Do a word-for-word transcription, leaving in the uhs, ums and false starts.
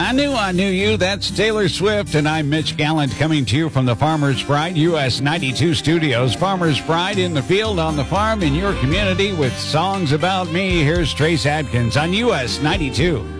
I knew I knew you. That's Taylor Swift, and I'm Mitch Gallant coming to you from the Farmer's Pride U S ninety-two studios. Farmer's Pride in the field, on the farm, in your community with songs about me. Here's Trace Adkins on U S ninety-two.